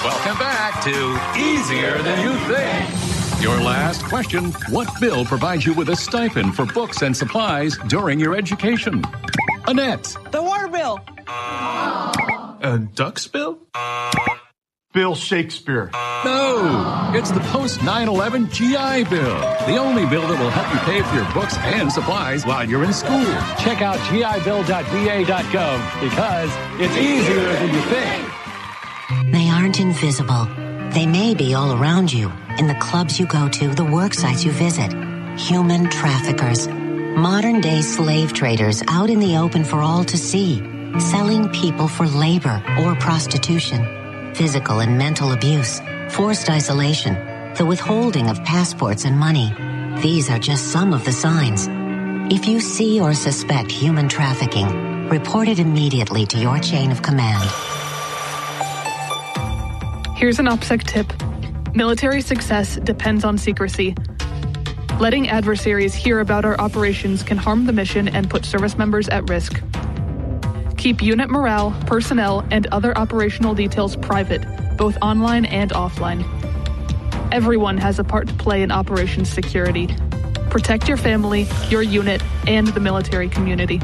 Welcome back to Easier Than You Think. Your last question. What bill provides you with a stipend for books and supplies during your education? Annette. The water bill. A duck's bill? Bill Shakespeare. No, it's the post-9/11 GI Bill. The only bill that will help you pay for your books and supplies while you're in school. Check out gibill.va.gov because it's easier than you think. They aren't invisible. They may be all around you, in the clubs you go to, the work sites you visit. Human traffickers. Modern-day slave traders out in the open for all to see. Selling people for labor or prostitution. Physical and mental abuse. Forced isolation. The withholding of passports and money. These are just some of the signs. If you see or suspect human trafficking, report it immediately to your chain of command. Here's an OPSEC tip. Military success depends on secrecy. Letting adversaries hear about our operations can harm the mission and put service members at risk. Keep unit morale, personnel, and other operational details private, both online and offline. Everyone has a part to play in operations security. Protect your family, your unit, and the military community.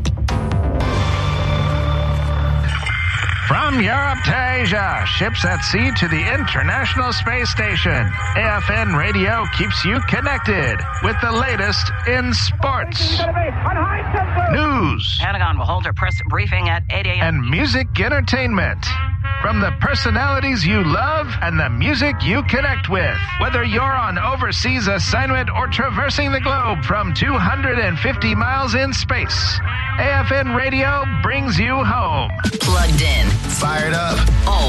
From Europe to Asia, ships at sea to the International Space Station, AFN Radio keeps you connected with the latest in sports, news, Pentagon will hold a press briefing at 8 a.m. and music entertainment. From the personalities you love and the music you connect with. Whether you're on overseas assignment or traversing the globe from 250 miles in space, AFN Radio brings you home. Plugged in. Fired up. All